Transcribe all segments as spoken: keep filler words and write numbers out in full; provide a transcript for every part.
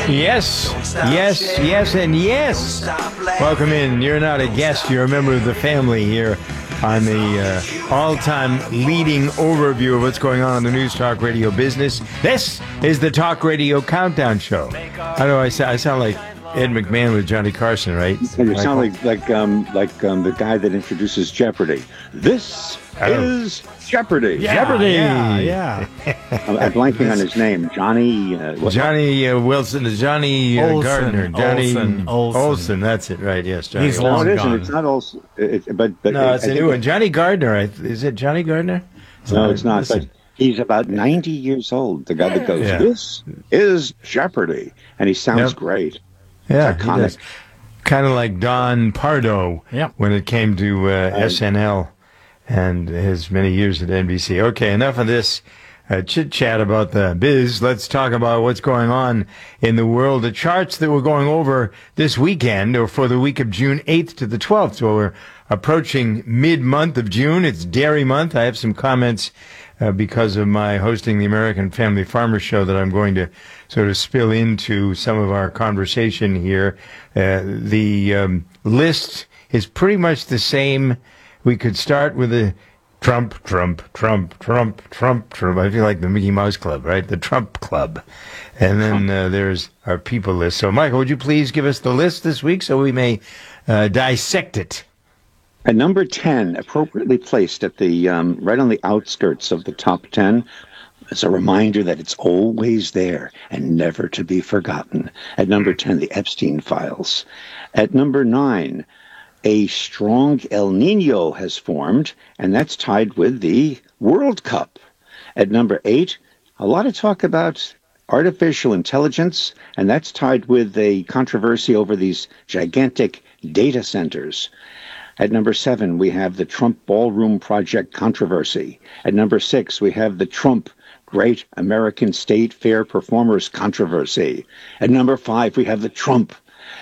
Yes, yes, yes, and yes. Welcome in. You're not a guest. You're a member of the family here on the uh, all-time leading overview of what's going on in the News Talk Radio business. This is the Talk Radio Countdown Show. How do I sound? I sound like Ed McMahon with Johnny Carson, right? You sound like like um, like um, the guy that introduces Jeopardy. This is Jeopardy. Yeah, Jeopardy. Yeah, yeah. I'm, I'm blanking on his name. Johnny. Uh, what? Johnny uh, Wilson. Johnny uh, Olson, Gardner. Johnny Olson, Olson. Olson. That's it, right? Yes, Johnny. He's Olson. No, long it isn't. gone. It's not Olson. It, but, but No, it, it's I a think new one. Johnny Gardner. I, is it Johnny Gardner? No, it's not. Listen. But he's about ninety years old. The guy that goes, Yeah. "This is Jeopardy," and he sounds Yep. great. Yeah, It's he iconic. does. Kind of like Don Pardo Yep. when it came to uh, S N L and his many years at N B C. Okay, enough of this uh, chit-chat about the biz. Let's talk about what's going on in the world. The charts that we're going over this weekend, or for the week of June eighth to the twelfth. So we're approaching mid-month of June. It's Dairy Month. I have some comments uh, because of my hosting the American Family Farmer Show that I'm going to sort of spill into some of our conversation here. Uh, the um, list is pretty much the same. We could start with a Trump, Trump, Trump, Trump, Trump, Trump. I feel like the Mickey Mouse Club, right? The Trump Club. And then uh, there's our people list. So, Michael, would you please give us the list this week so we may uh, dissect it? At number ten, appropriately placed at the um, right on the outskirts of the top ten, as a reminder that it's always there and never to be forgotten. At number ten, the Epstein Files. At number nine, a strong El Nino has formed, and that's tied with the World Cup. At number eight, a lot of talk about artificial intelligence, and that's tied with a controversy over these gigantic data centers. At number seven, we have the Trump Ballroom Project controversy. At number six, we have the Trump Great American State Fair Performers controversy. At number five, we have the Trump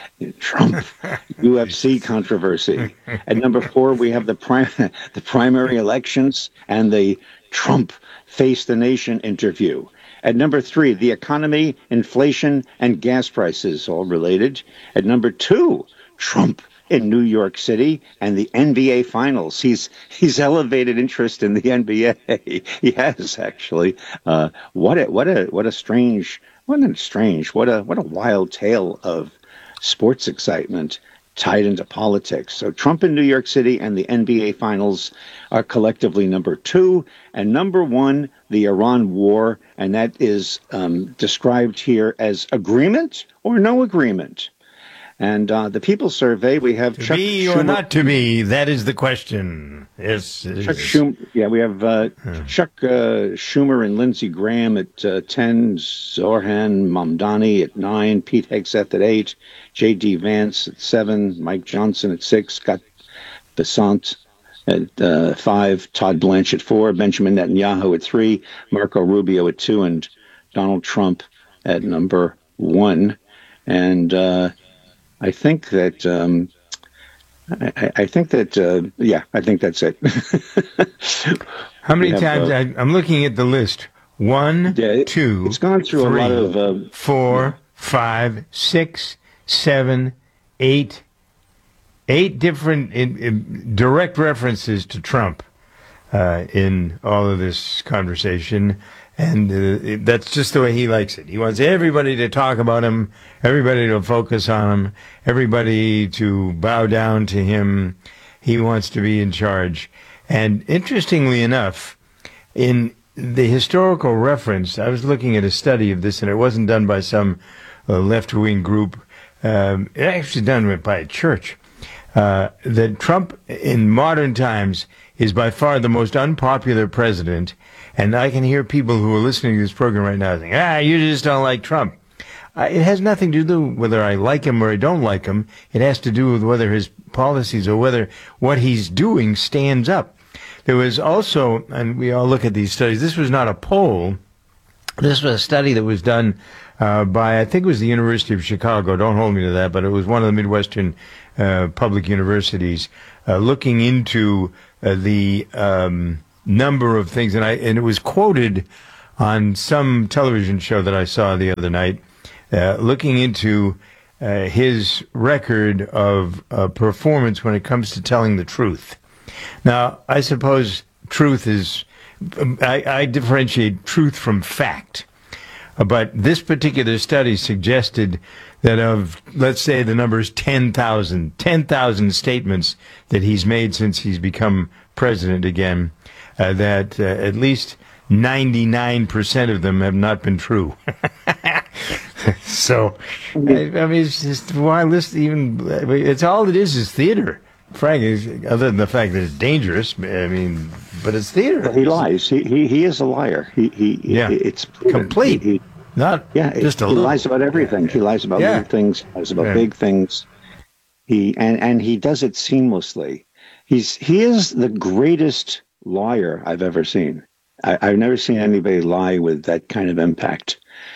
Trump U F C controversy. At number four, we have the prim- the primary elections and the Trump Face the Nation interview. At number three, the economy, inflation, and gas prices, all related. At number two, Trump in New York City and the N B A Finals. He's he's elevated interest in the N B A. He has actually. Uh, what a what a what a strange what a strange what a what a wild tale of sports excitement tied into politics. So Trump in New York City and the N B A Finals are collectively number two, and number one, the Iran war, and that is um, described here as agreement or no agreement. And uh, the People's Survey, we have To Chuck be Schumer. or not to be, that is the question. Yes, it Chuck is. Schumer, yeah, we have uh, Chuck uh, Schumer and Lindsey Graham at uh, ten, Zoran Mamdani at nine, Pete Hegseth at eight, J D. Vance at seven, Mike Johnson at six, Scott Bessant at uh, five, Todd Blanche at four, Benjamin Netanyahu at three, Marco Rubio at two, and Donald Trump at number one. And uh, I think that... Um, I, I think that, uh, yeah, I think that's it. How many We have, times? uh, I, I'm looking at the list. One, Yeah, it- two, it's gone through three, a lot of... Uh, four, five, six, seven, eight, eight different in, in direct references to Trump uh, in all of this conversation. And uh, it, that's just the way he likes it. He wants everybody to talk about him, everybody to focus on him, everybody to bow down to him. He wants to be in charge. And interestingly enough, in the historical reference, I was looking at a study of this, and it wasn't done by some uh, left-wing group. Um, it actually done by a church. Uh, that Trump in modern times is by far the most unpopular president. And I can hear people who are listening to this program right now saying, ah, you just don't like Trump. Uh, it has nothing to do whether I like him or I don't like him. It has to do with whether his policies or whether what he's doing stands up. There was also, and we all look at these studies, this was not a poll. This was a study that was done uh, by, I think it was the University of Chicago. Don't hold me to that, but it was one of the Midwestern uh, public universities uh, looking into uh, the um, number of things. And I and it was quoted on some television show that I saw the other night uh, looking into uh, his record of uh, performance when it comes to telling the truth. Now, I suppose truth is, I, I differentiate truth from fact. But this particular study suggested that of, let's say, the number is ten thousand, ten thousand statements that he's made since he's become president again, uh, that uh, at least ninety-nine percent of them have not been true. So, I, I mean, it's just, why listen even, it's all it is is theater. Frank, other than the fact that it's dangerous, I mean, but it's theater. Well, he lies. He, he he is a liar. He he. Yeah. It's complete. He, he, Not yeah. just a he little. lies about everything. He lies about Yeah. little things. He lies about Yeah. big things. He and and he does it seamlessly. He's he is the greatest liar I've ever seen. I, I've never seen anybody lie with that kind of impact.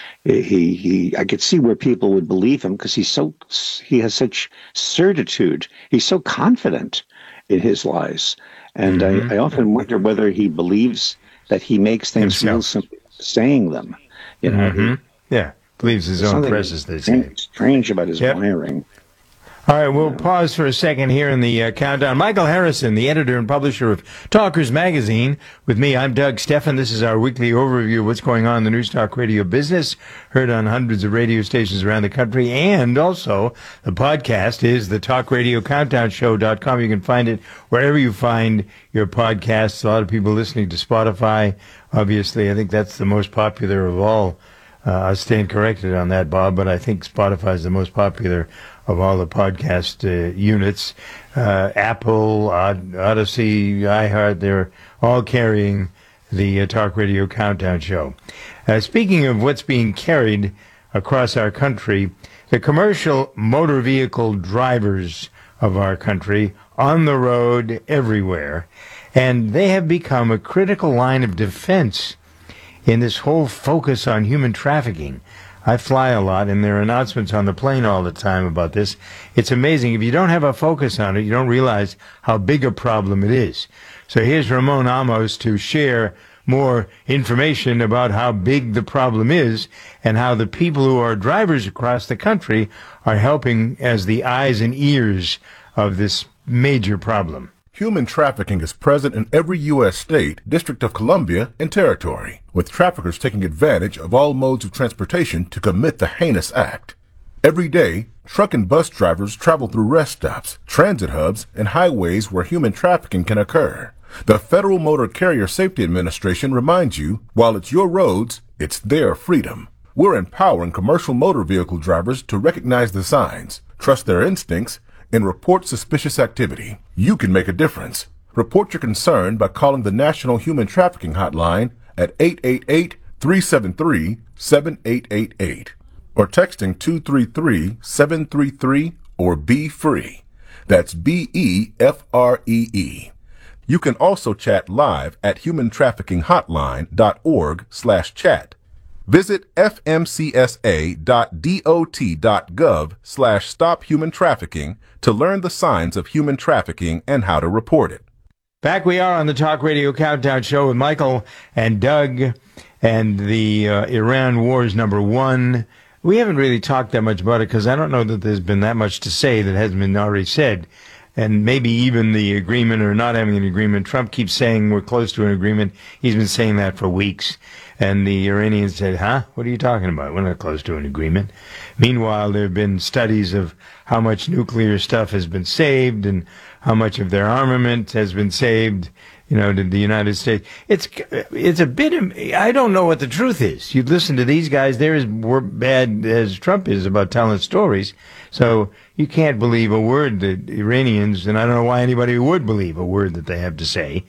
He he. I could see where people would believe him because he's so he has such certitude. He's so confident in his lies, and Mm-hmm. I, I often wonder whether he believes that he makes things real Himself. simple saying them. You know, Mhm. Yeah, believes his there's own something press, as they say. strange, strange about his Yep. wiring. All right, we'll pause for a second here in the uh, countdown. Michael Harrison, the editor and publisher of Talkers Magazine. With me, I'm Doug Stephan. This is our weekly overview of what's going on in the News Talk Radio business, heard on hundreds of radio stations around the country. And also, the podcast is the talk radio countdown show dot com. You can find it wherever you find your podcasts. A lot of people listening to Spotify. Obviously, I think that's the most popular of all. Uh, I stand corrected on that, Bob, but I think Spotify is the most popular of all the podcast uh, units. Uh, Apple, Od- Odyssey, iHeart, they're all carrying the uh, Talk Radio Countdown Show. Uh, speaking of what's being carried across our country, the commercial motor vehicle drivers of our country on the road everywhere, and they have become a critical line of defense in this whole focus on human trafficking. I fly a lot, and there are announcements on the plane all the time about this. It's amazing. If you don't have a focus on it, you don't realize how big a problem it is. So here's Ramon Amos to share more information about how big the problem is and how the people who are drivers across the country are helping as the eyes and ears of this major problem. Human trafficking is present in every U S state, District of Columbia, and territory, with traffickers taking advantage of all modes of transportation to commit the heinous act. Every day, truck and bus drivers travel through rest stops, transit hubs, and highways where human trafficking can occur. The Federal Motor Carrier Safety Administration reminds you, while it's your roads, it's their freedom. We're empowering commercial motor vehicle drivers to recognize the signs, trust their instincts, and report suspicious activity. You can make a difference. Report your concern by calling the National Human Trafficking Hotline at eight eight eight, three seven three, seven eight eight eight or texting two three three, seven three three or Be Free. That's B E F R E E. You can also chat live at human trafficking hotline dot org slash chat. Visit f m c s a dot dot dot gov slash stop human trafficking to learn the signs of human trafficking and how to report it. Back we are on the Talk Radio Countdown Show with Michael and Doug, and the uh, Iran war is number one. We haven't really talked that much about it because I don't know that there's been that much to say that hasn't been already said. And maybe even the agreement or not having an agreement. Trump keeps saying we're close to an agreement. He's been saying that for weeks. And the Iranians said, huh? What are you talking about? We're not close to an agreement. Meanwhile, there have been studies of how much nuclear stuff has been saved and how much of their armament has been saved, you know, to the United States. It's it's a bit, I don't know what the truth is. You listen to these guys, they're as bad as Trump is about telling stories. So you can't believe a word that Iranians, and I don't know why anybody would believe a word that they have to say.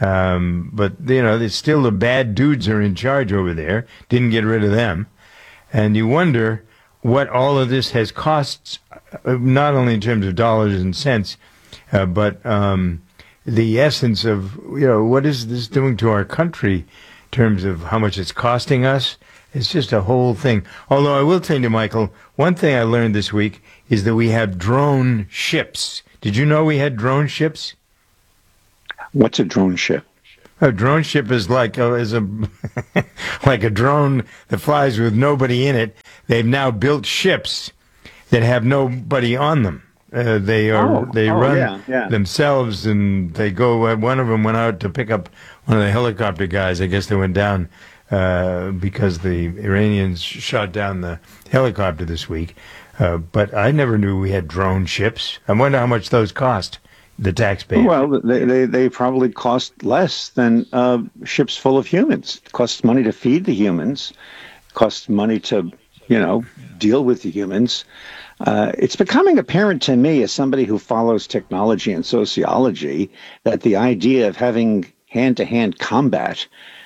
Um, but, you know, it's still the bad dudes are in charge over there. Didn't get rid of them. And you wonder what all of this has cost, not only in terms of dollars and cents, uh, but um, the essence of, you know, what is this doing to our country in terms of how much it's costing us? It's just a whole thing. Although I will tell you, Michael, one thing I learned this week is that we have drone ships. Did you know we had drone ships? What's a drone ship? A drone ship is like a, is a like a drone that flies with nobody in it. They've now built ships that have nobody on them. Uh, they are Oh, they oh, run yeah, yeah. themselves, and they go. Uh, one of them went out to pick up one of the helicopter guys. I guess they went down uh, because the Iranians shot down the helicopter this week. Uh, but I never knew we had drone ships. I wonder how much those cost the taxpayer. Well, they, they, they probably cost less than uh, ships full of humans. It costs money to feed the humans. It costs money to, you know, deal with the humans. Uh, it's becoming apparent to me, as somebody who follows technology and sociology, that the idea of having hand-to-hand combat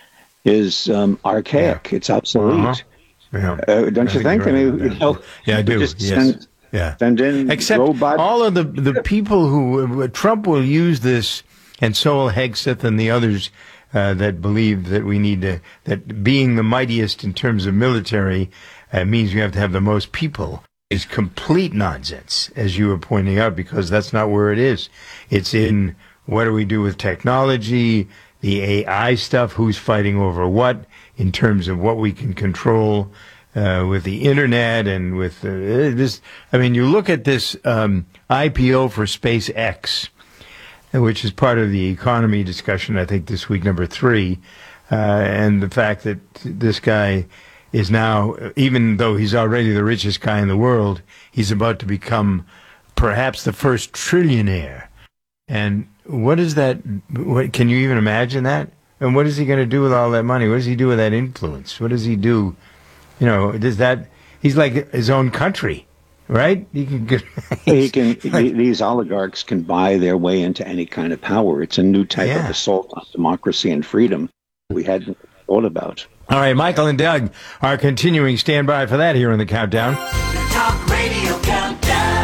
is um, archaic. Yeah. It's obsolete. Uh-huh. Yeah. Uh, don't I you think? I you're mean, right you about know, that. Yeah, I do. just Yes. send, Yeah. send in Except robot. all of the the people who uh, Trump will use this, and so will Hegseth and the others uh, that believe that we need to that being the mightiest in terms of military uh, means you have to have the most people is complete nonsense, as you were pointing out, because that's not where it is. It's in what do we do with technology, the A I stuff, who's fighting over what in terms of what we can control. Uh, with the internet and with uh, this, I mean, you look at this um, I P O for SpaceX, which is part of the economy discussion, I think, this week, number three, uh, and the fact that this guy is now, even though he's already the richest guy in the world, he's about to become perhaps the first trillionaire. And what is that? What, can you even imagine that? And what is he going to do with all that money? What does he do with that influence? What does he do? You know, does that, he's like his own country, right? He can get, he can, these oligarchs can buy their way into any kind of power. It's a new type Yeah. of assault on democracy and freedom we hadn't thought about. All right, Michael and Doug are continuing. Stand by for that here on the Countdown. Talk Radio Countdown.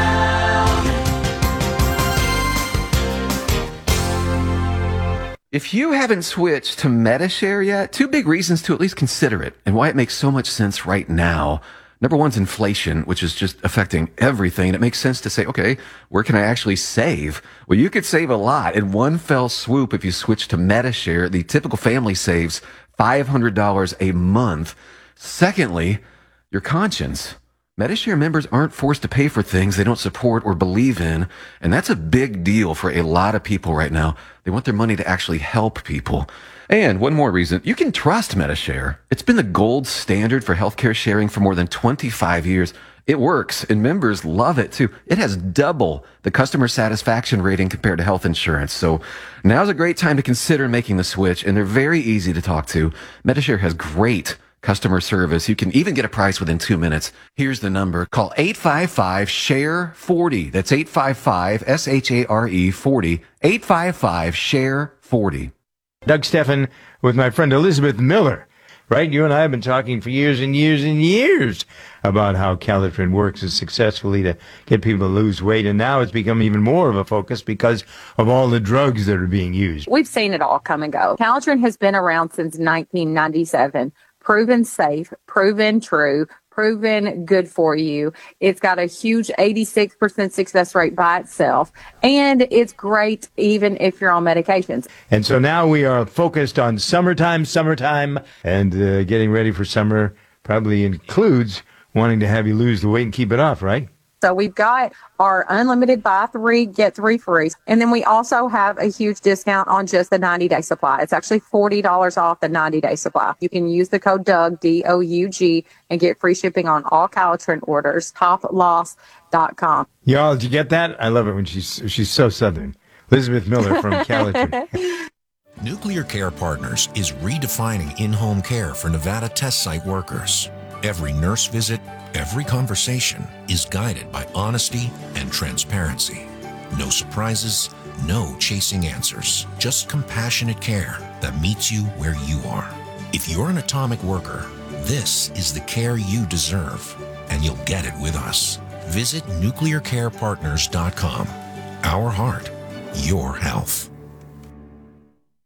If you haven't switched to Medi-Share yet, two big reasons to at least consider it and why it makes so much sense right now. Number one's inflation, which is just affecting everything. It makes sense to say, okay, where can I actually save? Well, you could save a lot in one fell swoop if you switch to Medi-Share. The typical family saves five hundred dollars a month. Secondly, your conscience. Medi-Share members aren't forced to pay for things they don't support or believe in, and that's a big deal for a lot of people right now. They want their money to actually help people. And one more reason, you can trust Medi-Share. It's been the gold standard for healthcare sharing for more than twenty-five years. It works, and members love it too. It has double the customer satisfaction rating compared to health insurance. So now's a great time to consider making the switch, and they're very easy to talk to. Medi-Share has great customer service. You can even get a price within two minutes. Here's the number. Call eight five five, S H A R E forty. That's eight five five, S H A R E forty. eight five five, S H A R E forty. Doug Steffen with my friend Elizabeth Miller, right? You and I have been talking for years and years and years about how Calitrin works as successfully to get people to lose weight. And now it's become even more of a focus because of all the drugs that are being used. We've seen it all come and go. Calitrin has been around since nineteen ninety-seven. Proven safe, proven true, proven good for you. It's got a huge eighty-six percent success rate by itself, and it's great even if you're on medications. And so now we are focused on summertime, summertime, and uh, getting ready for summer probably includes wanting to have you lose the weight and keep it off, right? So we've got our unlimited buy three, get three free. And then we also have a huge discount on just the ninety-day supply. It's actually forty dollars off the ninety-day supply. You can use the code Doug, D O U G, and get free shipping on all Calitrin orders, top loss dot com. Y'all, did you get that? I love it when she's she's so Southern. Elizabeth Miller from Calitrin. Nuclear Care Partners is redefining in-home care for Nevada test site workers. Every nurse visit, every conversation is guided by honesty and transparency. No surprises, no chasing answers, just compassionate care that meets you where you are. If you're an atomic worker, this is the care you deserve, and you'll get it with us. Visit nuclear care partners dot com. Our heart, your health. I was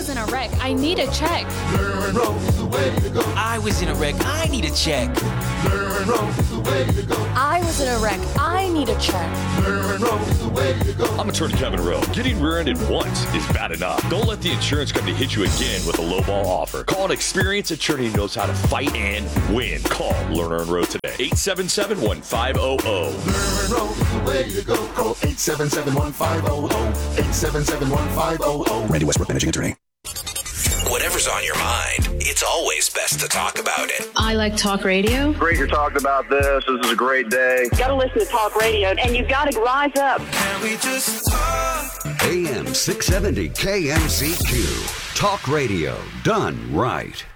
was in a wreck. I need a check. Learn road is the way to go. I was in a wreck. I need a check. Learn road is the way to go. I was in a wreck. I need a check. Learn road is the way to go. I'm Attorney Kevin Rowe. Getting rear-ended once is bad enough. Don't let the insurance company hit you again with a lowball offer. Call an experienced attorney who knows how to fight and win. Call Lerner and Rowe today. eight seven seven, one five zero zero. Learn road is the way to go. Call eight seven seven, one five zero zero. eight seven seven, one five zero zero. Randy Westbrook, managing attorney. Whatever's on your mind, it's always best to talk about it. I like talk radio. Great you're talking about this. This is a great day. You got to listen to talk radio, and you've got to rise up. Can we just talk? A M six seventy K M C Q. Talk radio done right.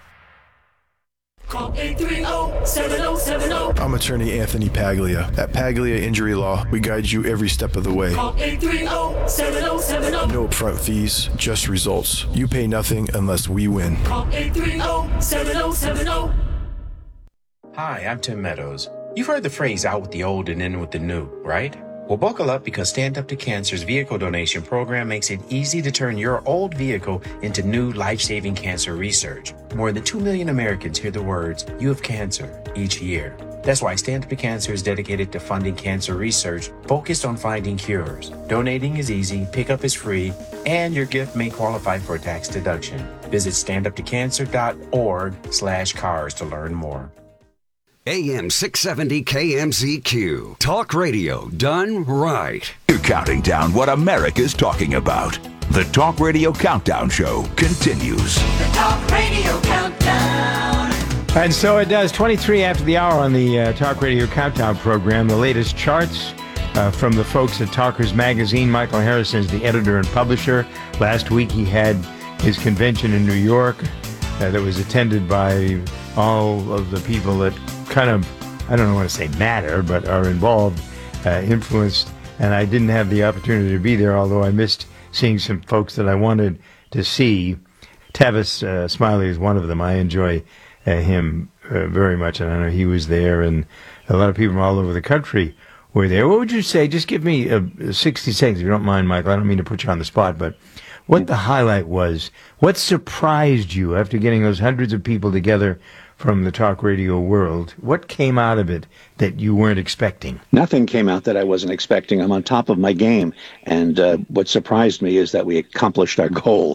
Call eight three zero, seven zero seven zero. I'm attorney Anthony Paglia. At Paglia Injury Law, we guide you every step of the way. Call eight three zero, seven zero seven zero. No upfront fees, just results. You pay nothing unless we win. Call eight three zero, seven zero seven zero. Hi, I'm Tim Meadows. You've heard the phrase out with the old and in with the new, right? Well, buckle up because Stand Up to Cancer's vehicle donation program makes it easy to turn your old vehicle into new life-saving cancer research. More than two million Americans hear the words, "You have cancer," each year. That's why Stand Up to Cancer is dedicated to funding cancer research focused on finding cures. Donating is easy, pickup is free, and your gift may qualify for a tax deduction. Visit standuptocancer.org slash cars to learn more. A M six seventy K M C Q. Talk radio done right. You're counting down what America's talking about. The Talk Radio Countdown Show continues. The Talk Radio Countdown. And so it does. twenty-three after the hour on the uh, Talk Radio Countdown program. The latest charts uh, from the folks at Talkers Magazine. Michael Harrison is the editor and publisher. Last week he had his convention in New York uh, that was attended by all of the people that kind of, I don't want to say matter, but are involved, uh, influenced. And I didn't have the opportunity to be there, although I missed seeing some folks that I wanted to see. Tavis uh, Smiley is one of them. I enjoy uh, him uh, very much, and I know he was there, and a lot of people from all over the country were there. What would you say? Just give me uh, sixty seconds, if you don't mind, Michael. I don't mean to put you on the spot, but what the highlight was. What surprised you after getting those hundreds of people together from the talk radio world? What came out of it that you weren't expecting? Nothing came out that I wasn't expecting. I'm on top of my game. And uh, what surprised me is that we accomplished our goal.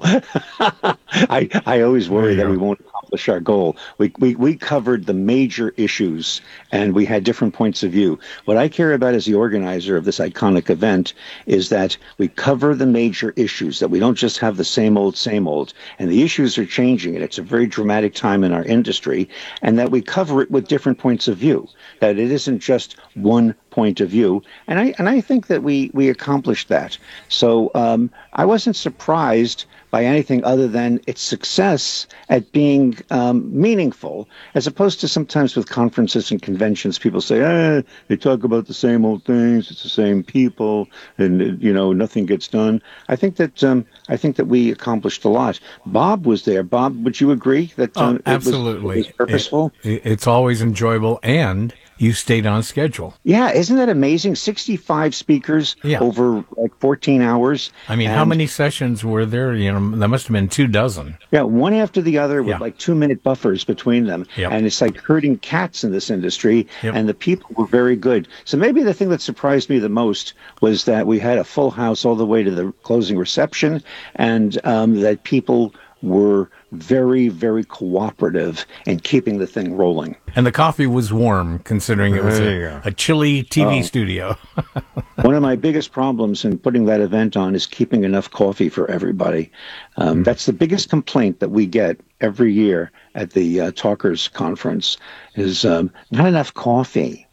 I, I always worry that we won't accomplish our goal. We, we, we covered the major issues, and we had different points of view. What I care about as the organizer of this iconic event is that we cover the major issues, that we don't just have the same old, same old. And the issues are changing, and it's a very dramatic time in our industry, and that we cover it with different points of view, that it isn't just one point of view. And I and I think that we, we accomplished that. So um, I wasn't surprised by anything other than its success at being um, meaningful, as opposed to sometimes with conferences and conventions, people say, eh, they talk about the same old things, it's the same people, and, you know, nothing gets done. I think that um, I think that we accomplished a lot. Bob was there. Bob, would you agree that um, oh, absolutely. It was, it was purposeful? It, it's always enjoyable, and you stayed on schedule. Yeah, isn't that amazing? sixty-five speakers yeah. over like fourteen hours. I mean, and how many sessions were there? You know, there must have been two dozen. Yeah, one after the other with yeah. like two-minute buffers between them. Yep. And it's like herding cats in this industry, yep. and the people were very good. So maybe the thing that surprised me the most was that we had a full house all the way to the closing reception, and um, that people were very, very cooperative in keeping the thing rolling. And the coffee was warm, considering it was a, a chilly T V oh. studio. One of my biggest problems in putting that event on is keeping enough coffee for everybody. Um, mm. That's the biggest complaint that we get every year at the uh, Talkers Conference, is um, not enough coffee.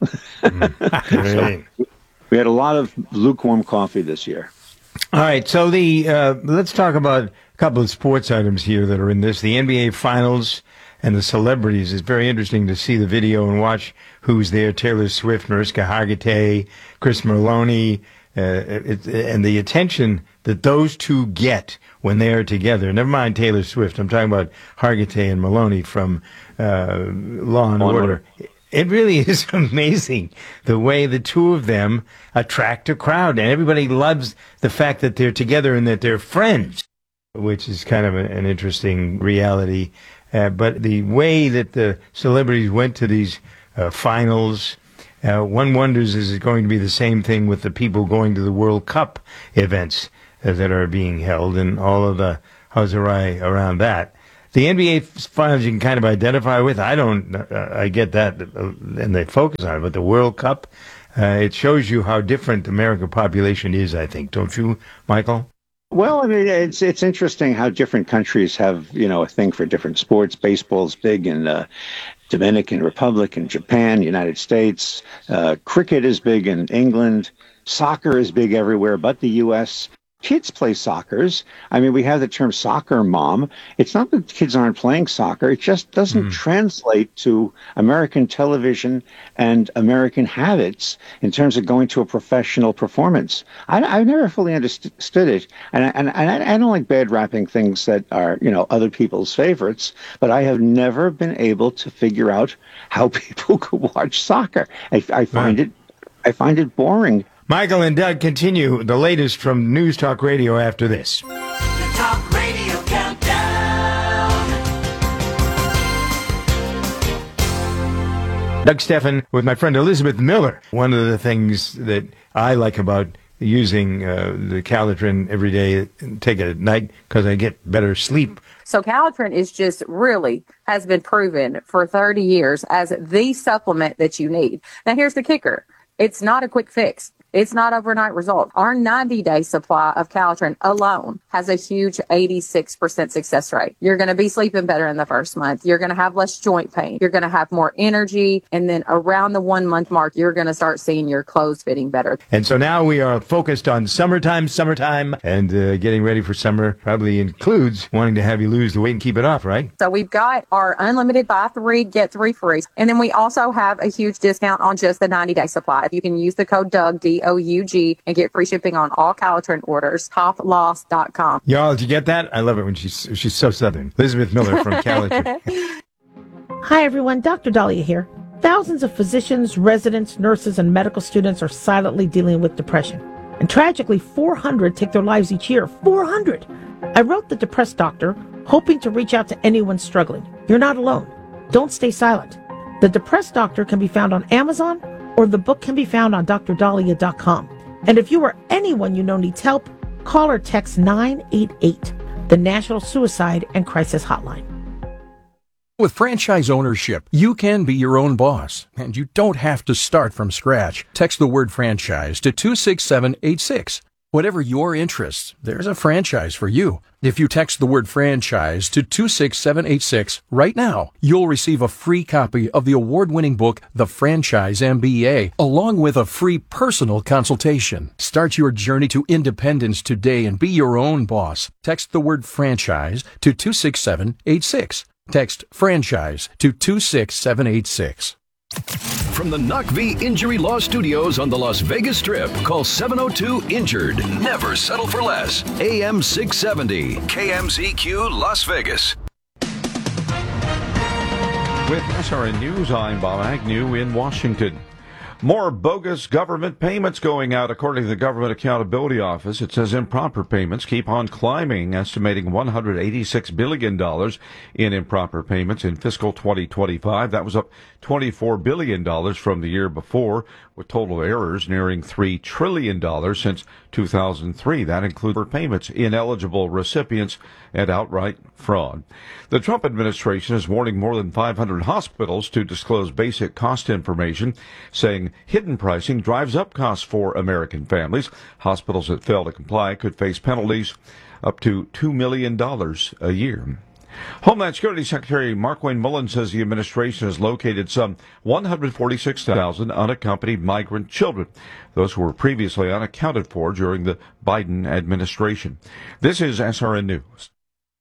mm. So we had a lot of lukewarm coffee this year. All right, so the uh, let's talk about a couple of sports items here that are in this. The N B A Finals and the celebrities. It's very interesting to see the video and watch who's there. Taylor Swift, Mariska Hargitay, Chris Maloney, uh, it, and the attention that those two get when they are together. Never mind Taylor Swift. I'm talking about Hargitay and Maloney from uh, Law and Order. It really is amazing the way the two of them attract a crowd, and everybody loves the fact that they're together and that they're friends. which is kind of a, an interesting reality. Uh, but the way that the celebrities went to these uh, finals, uh, one wonders, is it going to be the same thing with the people going to the World Cup events uh, that are being held and all of the huzzarai around that. The N B A finals you can kind of identify with. I don't, uh, I get that, uh, and they focus on it. But the World Cup, uh, it shows you how different the American population is, I think. Don't you, Michael? Well, I mean, it's it's interesting how different countries have, you know, a thing for different sports. Baseball's big in uh, Dominican Republic and Japan, United States. Uh, cricket is big in England. Soccer is big everywhere but the U S Kids play soccers. I mean, we have the term soccer mom. It's not that kids aren't playing soccer. It just doesn't mm. translate to American television and American habits in terms of going to a professional performance. I, I never fully understood it. And, I, and I, I don't like bad rapping things that are, you know, other people's favorites, but I have never been able to figure out how people could watch soccer. I, I find right. it, I find it boring. Michael and Doug continue the latest from News Talk Radio after this. The Talk Radio Countdown. Doug Stephan with my friend Elizabeth Miller. One of the things that I like about using uh, the Calitrin every day, take it at night, because I get better sleep. So Calitrin is just really has been proven for thirty years as the supplement that you need. Now, here's the kicker. It's not a quick fix. It's not overnight result. Our ninety-day supply of Calitrin alone has a huge eighty-six percent success rate. You're going to be sleeping better in the first month. You're going to have less joint pain. You're going to have more energy. And then around the one month mark, you're going to start seeing your clothes fitting better. And so now we are focused on summertime, summertime, and uh, getting ready for summer probably includes wanting to have you lose the weight and keep it off, right? So we've got our unlimited buy three, get three free. And then we also have a huge discount on just the ninety-day supply. You can use the code Doug, D O U G, and get free shipping on all Calitrin orders. top loss dot com. Y'all, did you get that? I love it when she's she's so southern. Elizabeth Miller from Calitrin. Hi, everyone. Doctor Dahlia here. Thousands of physicians, residents, nurses, and medical students are silently dealing with depression. And tragically, four hundred take their lives each year. four hundred! I wrote The Depressed Doctor, hoping to reach out to anyone struggling. You're not alone. Don't stay silent. The Depressed Doctor can be found on Amazon, or the book can be found on dr dahlia dot com. And if you or anyone you know needs help, call or text nine eight eight, the National Suicide and Crisis Hotline. With franchise ownership, you can be your own boss, and you don't have to start from scratch. Text the word franchise to two six seven eight six. Whatever your interests, there's a franchise for you. If you text the word franchise to two six seven eight six right now, you'll receive a free copy of the award-winning book, The Franchise M B A, along with a free personal consultation. Start your journey to independence today and be your own boss. Text the word franchise to two six seven eight six. Text franchise to two six seven eight six. From the Knock V Injury Law Studios on the Las Vegas Strip, call seven oh two injured. Never settle for less. A M six seventy, K M Z Q Las Vegas. With S R N News, I'm Bob Agnew in Washington. More bogus government payments going out, according to the Government Accountability Office. It says improper payments keep on climbing, estimating one hundred eighty-six billion dollars in improper payments in fiscal twenty twenty-five. That was up twenty-four billion dollars from the year before, with total errors nearing three trillion dollars since two thousand three. That includes payments, ineligible recipients, and outright fraud. The Trump administration is warning more than five hundred hospitals to disclose basic cost information, saying hidden pricing drives up costs for American families. Hospitals that fail to comply could face penalties up to two million dollars a year. Homeland Security Secretary Markwayne Mullins says the administration has located some one hundred forty-six thousand unaccompanied migrant children, those who were previously unaccounted for during the Biden administration. This is S R N News.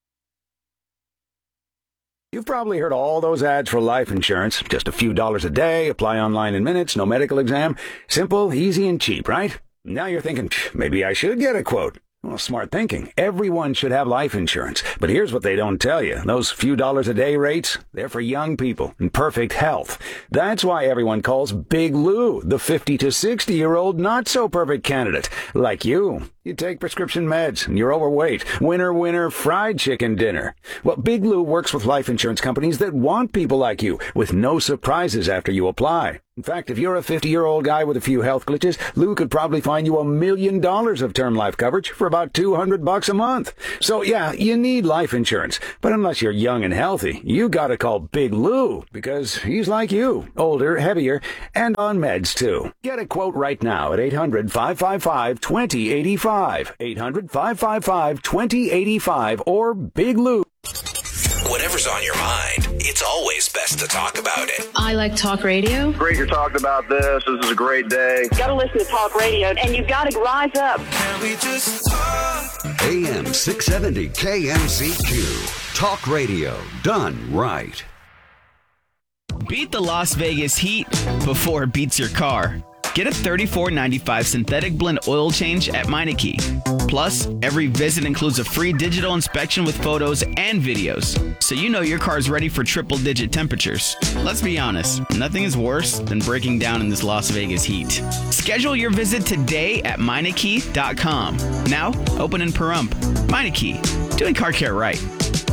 You've probably heard all those ads for life insurance. Just a few dollars a day, apply online in minutes, no medical exam. Simple, easy, and cheap, right? Now you're thinking, maybe I should get a quote. Well, smart thinking. Everyone should have life insurance. But here's what they don't tell you. Those few dollars a day rates, they're for young people in perfect health. That's why everyone calls Big Lou the fifty to sixty-year-old not-so-perfect candidate, like you. You You take prescription meds and you're overweight. Winner, winner, fried chicken dinner. Well, Big Lou works with life insurance companies that want people like you with no surprises after you apply. In fact, if you're a fifty-year-old guy with a few health glitches, Lou could probably find you a million dollars of term life coverage for about two hundred bucks a month. So yeah, you need life insurance. But unless you're young and healthy, you gotta call Big Lou because he's like you, older, heavier, and on meds too. Get a quote right now at eight hundred, five five five, two zero eight five. eight hundred, five five five, two zero eight five or Big Lou. Whatever's on your mind, it's always best to talk about it. I like talk radio. Great you're talking about this. This is a great day. You gotta listen to talk radio, and you gotta rise up. Can we just talk? A M six seventy K M Z Q. Talk radio done right. Beat the Las Vegas heat before it beats your car. Get a thirty-four ninety-five synthetic blend oil change at Meineke. Plus, every visit includes a free digital inspection with photos and videos, so you know your car's ready for triple-digit temperatures. Let's be honest, nothing is worse than breaking down in this Las Vegas heat. Schedule your visit today at Meineke dot com. Now, open in Pahrump. Meineke, doing car care right.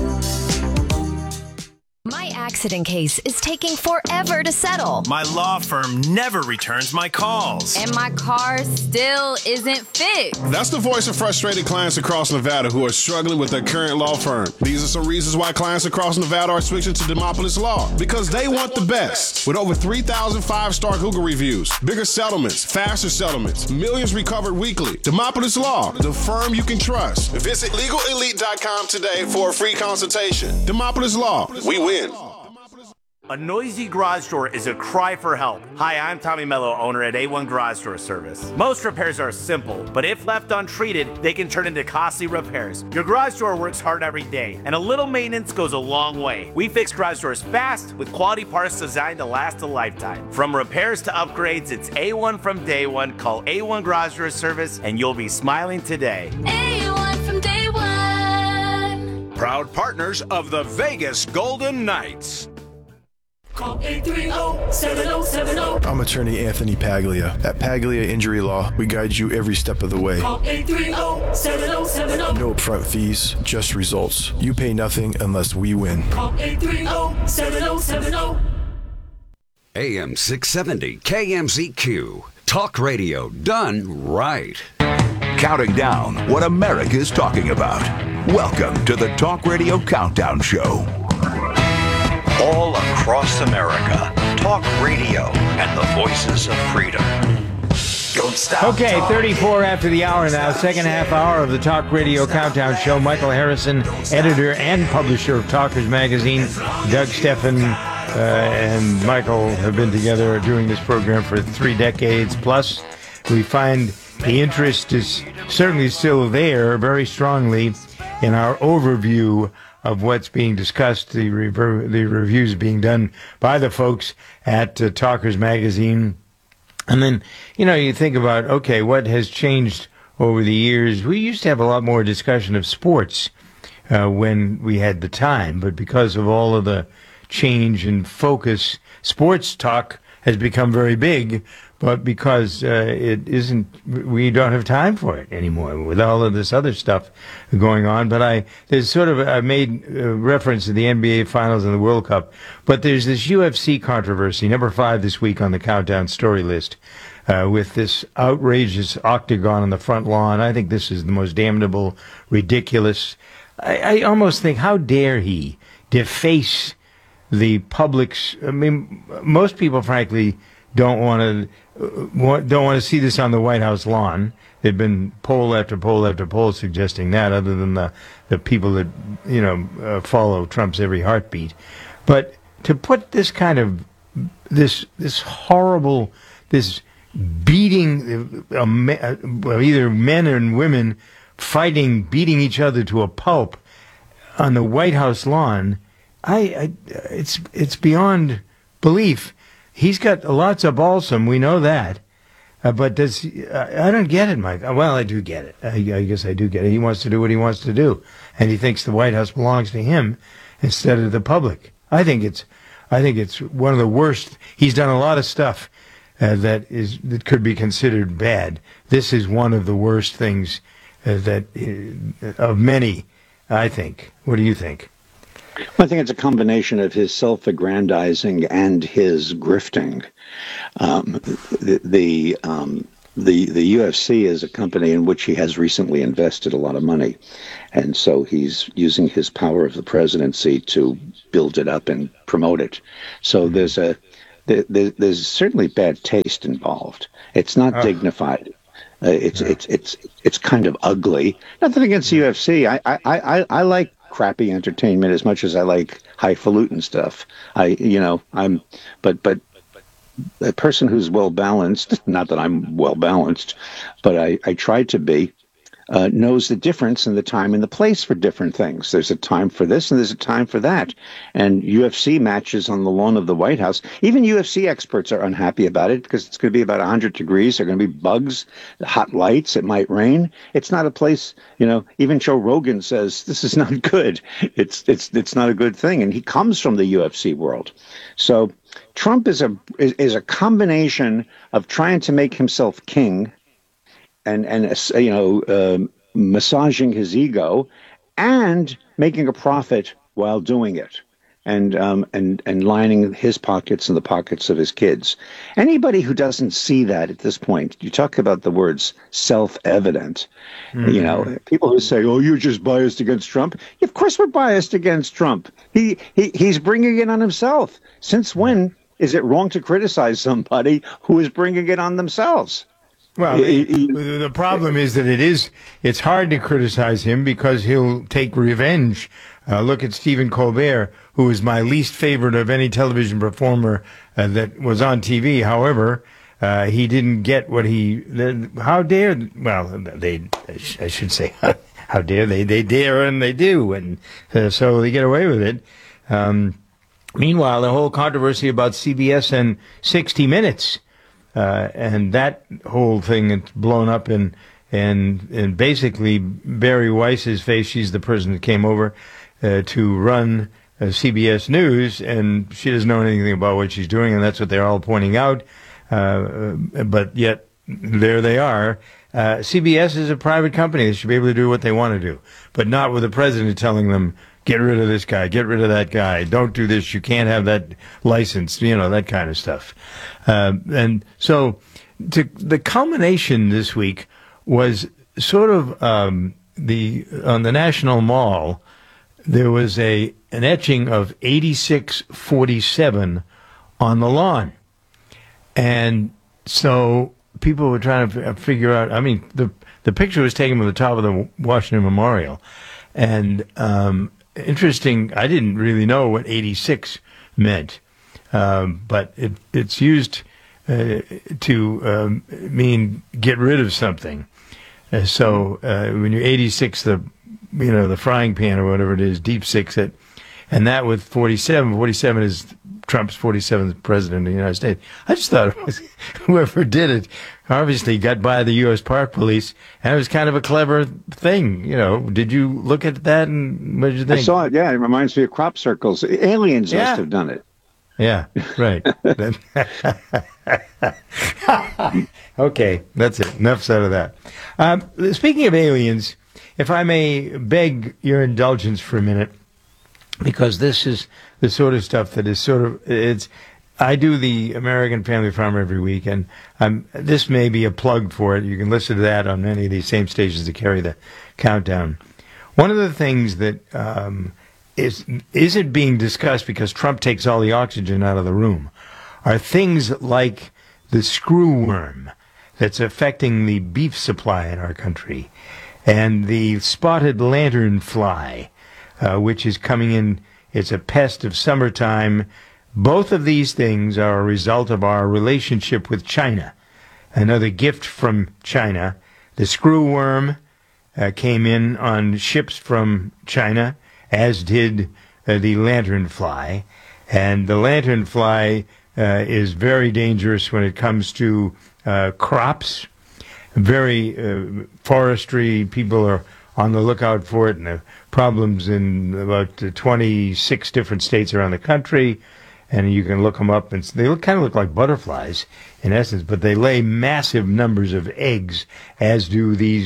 My accident case is taking forever to settle. My law firm never returns my calls. And my car still isn't fixed. That's the voice of frustrated clients across Nevada who are struggling with their current law firm. These are some reasons why clients across Nevada are switching to Demopolis Law. Because they want the best. With over three thousand five-star Google reviews, bigger settlements, faster settlements, millions recovered weekly. Demopolis Law, the firm you can trust. Visit legal elite dot com today for a free consultation. Demopolis Law, we win. A noisy garage door is a cry for help. Hi, I'm Tommy Mello, owner at A one Garage Door Service. Most repairs are simple, but if left untreated, they can turn into costly repairs. Your garage door works hard every day, and a little maintenance goes a long way. We fix garage doors fast with quality parts designed to last a lifetime. From repairs to upgrades, it's A one from day one. Call A one Garage Door Service, and you'll be smiling today. A one from day one. Proud partners of the Vegas Golden Knights. Call eight three zero, seven zero seven zero. I'm attorney Anthony Paglia. At Paglia Injury Law, we guide you every step of the way. Call eight three zero, seven zero seven zero. No upfront fees, just results. You pay nothing unless we win. Call eight three zero, seven zero seven zero. A M six seventy K M Z Q. Talk radio done right. Counting down what America's talking about. Welcome to the Talk Radio Countdown Show. All across America, talk radio and the voices of freedom. Don't stop. Okay, thirty-four after the hour now, second half hour of the Talk Radio Countdown Show. Michael Harrison, editor and publisher of Talkers Magazine. Doug Steffen uh, and Michael have been together doing this program for three decades plus. We find the interest is certainly still there very strongly in our overview of what's being discussed, the, rever- the reviews being done by the folks at uh, Talkers Magazine. And then, you know, you think about, okay, what has changed over the years? We used to have a lot more discussion of sports uh, when we had the time, but because of all of the change and focus, sports talk has become very big, but because uh, it isn't, we don't have time for it anymore with all of this other stuff going on. But I, there's sort of, I made uh, reference to the N B A Finals and the World Cup, but there's this U F C controversy, number five this week on the countdown story list, uh, with this outrageous octagon on the front lawn. I think this is the most damnable, ridiculous. I, I almost think, how dare he deface the public's, I mean, most people, frankly, don't want to don't want to see this on the White House lawn. There've been poll after poll after poll suggesting that, other than the the people that you know uh, follow Trump's every heartbeat. But to put this kind of this this horrible this beating uh, uh, either men and women fighting, beating each other to a pulp on the White House lawn, I, I it's it's beyond belief. He's got lots of balsam, we know that. Uh, but does he, uh, I don't get it, Mike. Well, I do get it. I, I guess I do get it. He wants to do what he wants to do, and he thinks the White House belongs to him instead of the public. I think it's, I think it's one of the worst. He's done a lot of stuff uh, that is that could be considered bad. This is one of the worst things uh, that uh, of many, I think. What do you think? Well, I think it's a combination of his self-aggrandizing and his grifting. Um, the the, um, the the U F C is a company in which he has recently invested a lot of money, and so he's using his power of the presidency to build it up and promote it. So there's a there, there's certainly bad taste involved. It's not oh. dignified. Uh, it's yeah. it's it's it's kind of ugly. Nothing against the U F C. I I I, I like crappy entertainment as much as I like highfalutin stuff. I, you know, I'm, but, but a person who's well balanced, not that I'm well balanced, but I, I try to be, uh, knows the difference in the time and the place for different things. There's a time for this and there's a time for that. And U F C matches on the lawn of the White House, even U F C experts are unhappy about it because it's going to be about one hundred degrees. There are going to be bugs, hot lights. It might rain. It's not a place, you know, even Joe Rogan says this is not good. It's, it's, it's not a good thing. And he comes from the U F C world. So Trump is a, is, is a combination of trying to make himself king and, and you know, um, massaging his ego and making a profit while doing it, and um, and and lining his pockets and the pockets of his kids. Anybody who doesn't see that at this point, you talk about the words self-evident. Mm-hmm. You know, people who say, "Oh, you're just biased against Trump." Of course, we're biased against Trump. He he he's bringing it on himself. Since when is it wrong to criticize somebody who is bringing it on themselves? Well, the, the problem is that it is, it's hard to criticize him because he'll take revenge. Uh, look at Stephen Colbert, who is my least favorite of any television performer uh, that was on T V. However, uh, he didn't get what he, the, how dare, well, they, I should say, how dare they, they dare and they do. And uh, so they get away with it. Um, meanwhile, the whole controversy about C B S and sixty minutes. Uh, and that whole thing it's blown up in, and and basically Barry Weiss's face. She's the person that came over uh, to run uh, C B S News, and she doesn't know anything about what she's doing, and that's what they're all pointing out. Uh, but yet there they are. Uh, C B S is a private company; they should be able to do what they want to do, but not with the president telling them, get rid of this guy, get rid of that guy, don't do this, you can't have that license, you know, that kind of stuff. Uh, and so to, the culmination this week was sort of um, the on the National Mall, there was a an etching of eighty-six forty-seven on the lawn. And so people were trying to f- figure out, I mean, the the picture was taken from the top of the Washington Memorial. And um, interesting, I didn't really know what eighty-six meant. Um, but it, it's used uh, to um, mean get rid of something. Uh, so uh, when you eighty-six the, you know, the frying pan or whatever it is, deep six it, and that with forty-seven, forty-seven is Trump's forty-seventh president of the United States. I just thought it was, whoever did it obviously got by the U S Park Police, and it was kind of a clever thing. You know, did you look at that and what did you think? I saw it. Yeah, it reminds me of crop circles. Aliens yeah. must have done it. Yeah, right. Okay, that's it. Enough said of that. Um, speaking of aliens, if I may beg your indulgence for a minute, because this is the sort of stuff that is sort of, it's, I do the American Family Farm every week, and um, this may be a plug for it. You can listen to that on any of these same stations that carry the countdown. One of the things that um, is isn't being discussed because Trump takes all the oxygen out of the room are things like the screw worm that's affecting the beef supply in our country, and the spotted lantern fly, uh, which is coming in. It's a pest of summertime. Both of these things are a result of our relationship with China. Another gift from China. The screw worm uh, came in on ships from China, as did uh, the lanternfly. And the lanternfly uh, is very dangerous when it comes to uh, crops. Very uh, forestry, people are on the lookout for it, and the problems in about twenty-six different states around the country. And you can look them up, and they look, kind of look like butterflies in essence, but they lay massive numbers of eggs, as do these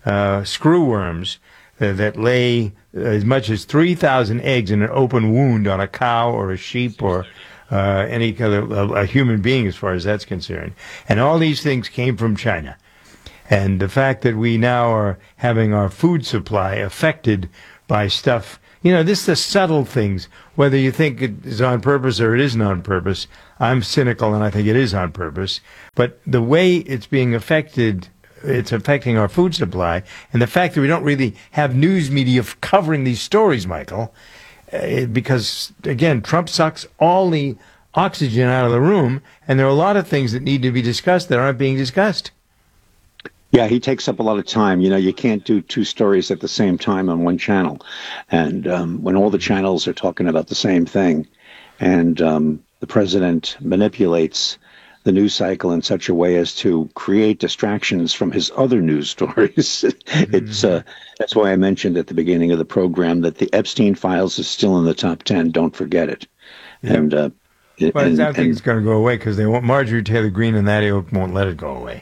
uh, screwworms uh, that lay as much as three thousand eggs in an open wound on a cow or a sheep or uh, any other a, a human being, as far as that's concerned. And all these things came from China. And the fact that we now are having our food supply affected by stuff, you know, this is the subtle things, whether you think it is on purpose or it isn't on purpose. I'm cynical and I think it is on purpose. But the way it's being affected, it's affecting our food supply. And the fact that we don't really have news media f- covering these stories, Michael, uh, because, again, Trump sucks all the oxygen out of the room. And there are a lot of things that need to be discussed that aren't being discussed. Yeah, he takes up a lot of time. You know, you can't do two stories at the same time on one channel. And um, when all the channels are talking about the same thing, and um, the president manipulates the news cycle in such a way as to create distractions from his other news stories. mm-hmm. It's uh, that's why I mentioned at the beginning of the program that the Epstein files is still in the top ten. Don't forget it. Yep. And uh, well, and, I don't think and, it's going to go away because they won't. Marjorie Taylor Greene and that ilk won't let it go away.